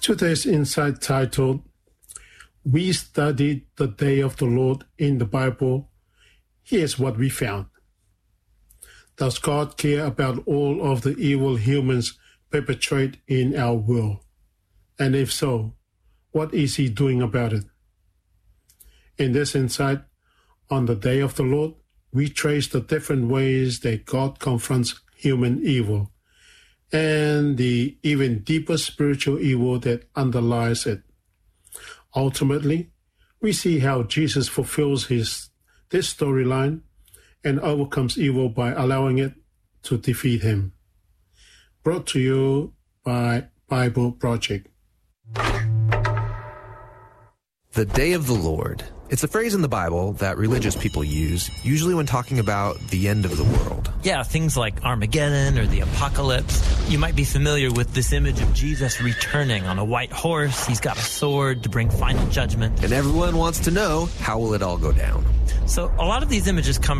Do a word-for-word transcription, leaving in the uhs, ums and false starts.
Today's insight titled, We Studied the Day of the Lord in the Bible. Here's what we found. Does God care about all of the evil humans perpetrate in our world? And if so, what is he doing about it? In this insight, on the Day of the Lord, we trace the different ways that God confronts human evil and the even deeper spiritual evil that underlies it. Ultimately, we see how Jesus fulfills his this storyline and overcomes evil by allowing it to defeat him. Brought to you by Bible Project. The Day of the Lord. It's a phrase in the Bible that religious people use, usually when talking about the end of the world. Yeah, things like Armageddon or the apocalypse. You might be familiar with this image of Jesus returning on a white horse. He's got a sword to bring final judgment. And everyone wants to know, how will it all go down? So a lot of these images come